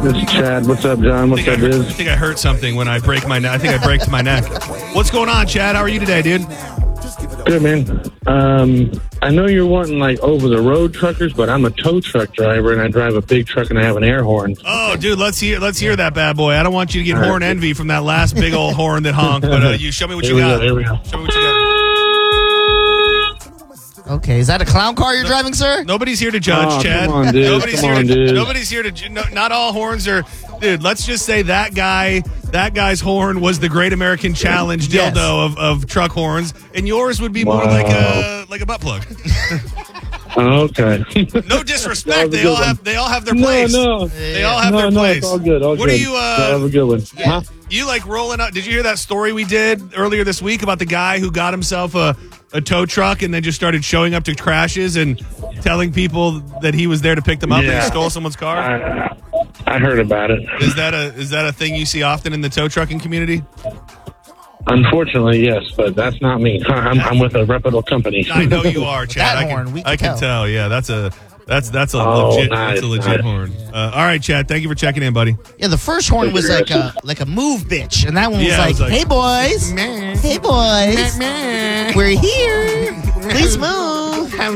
This is Chad. What's up, John? What's up, I Biz? think I hurt something when I break my neck. I think I break my neck. What's going on, Chad? How are you today, dude? Good, man. I know you're wanting, like, over-the-road truckers, but I'm a tow truck driver, and I drive a big truck, and I have an air horn. Oh, dude, let's hear that bad boy. I don't want you to get horn envy from that last big old horn that honked, but you show me what you got. Here we go. Show me what you got. Okay, is that a clown car you're driving, sir? Nobody's here to judge, Chad. Come on, dude. Nobody's here to. Not all horns are. Dude, let's just say that guy's horn was the Great American Challenge dildo of truck horns, and yours would be more like a butt plug. Okay. No disrespect. They all have their place. No. They all have their place. It's all good. What good. are you? Have a good one. Huh? You like rolling out? Did you hear that story we did earlier this week about the guy who got himself a tow truck and then just started showing up to crashes and telling people that he was there to pick them up and he stole someone's car? I heard about it. Is that a thing you see often in the tow trucking community? Unfortunately, yes, but that's not me. I'm with a reputable company. I know you are, Chad. That horn, we can tell. Yeah, that's a legit nice. horn. All right, Chad. Thank you for checking in, buddy. Yeah, the first horn was like a move bitch, and that one Yeah, was it was like, hey boys, we're here. Please move.